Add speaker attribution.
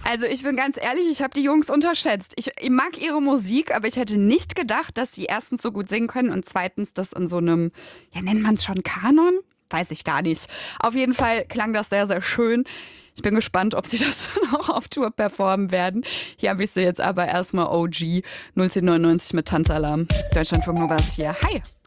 Speaker 1: Also ich bin ganz ehrlich, ich habe die Jungs unterschätzt. Ich mag ihre Musik, aber ich hätte nicht gedacht, dass sie erstens so gut singen können und zweitens das in so einem, ja, nennt man es schon Kanon? Weiß ich gar nicht. Auf jeden Fall klang das sehr, sehr schön. Ich bin gespannt, ob sie das dann auch auf Tour performen werden. Hier habe ich sie jetzt aber erstmal OG 1999 mit Tanzalarm. Deutschlandfunk Nova ist hier. Hi!